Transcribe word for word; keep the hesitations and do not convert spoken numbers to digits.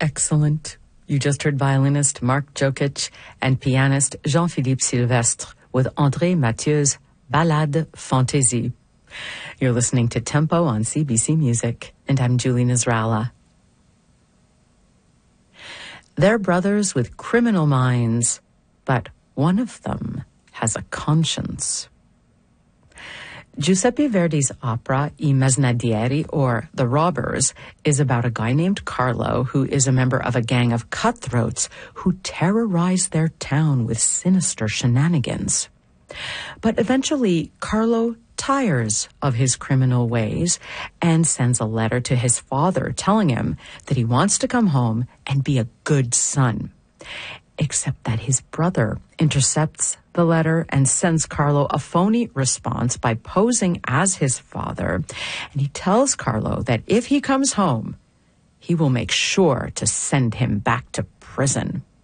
Excellent. You just heard violinist Mark Jokic and pianist Jean-Philippe Sylvestre with André Mathieu's Ballade Fantaisie. You're listening to Tempo on C B C Music, and I'm Julie Nasrallah. They're brothers with criminal minds, but one of them has a conscience. Giuseppe Verdi's opera I Mesnadieri, or The Robbers, is about a guy named Carlo who is a member of a gang of cutthroats who terrorize their town with sinister shenanigans. But eventually, Carlo tires of his criminal ways and sends a letter to his father telling him that he wants to come home and be a good son. Except that his brother intercepts the letter and sends Carlo a phony response by posing as his father. And he tells Carlo that if he comes home, he will make sure to send him back to prison.